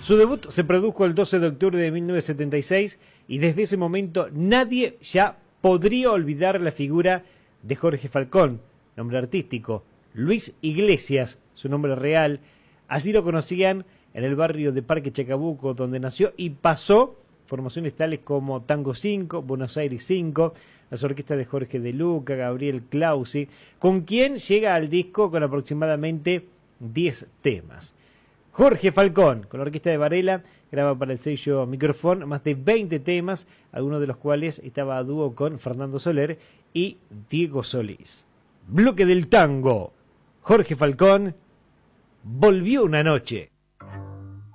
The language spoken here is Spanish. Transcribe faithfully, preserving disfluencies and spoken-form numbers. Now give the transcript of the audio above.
Su debut se produjo el doce de octubre de mil novecientos setenta y seis y desde ese momento nadie ya podría olvidar la figura de Jorge Falcón, nombre artístico, Luis Iglesias, su nombre real. Así lo conocían en el barrio de Parque Chacabuco, donde nació y pasó formaciones tales como Tango cinco, Buenos Aires cinco, las orquestas de Jorge De Luca, Gabriel Clausi, con quien llega al disco con aproximadamente diez temas. Jorge Falcón, con la orquesta de Varela, graba para el sello Microfón más de veinte temas, algunos de los cuales estaba a dúo con Fernando Soler y Diego Solís. Bloque del tango. Jorge Falcón, Volvió una noche.